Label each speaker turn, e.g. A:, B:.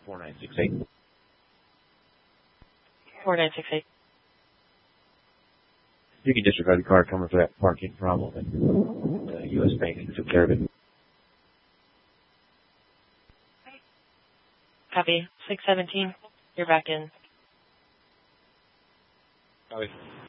A: 4968.
B: 4968.
A: You can disregard the card coming for that parking problem, and U.S. Bank took care of it.
B: Copy. 617. You're back in.
A: Copy.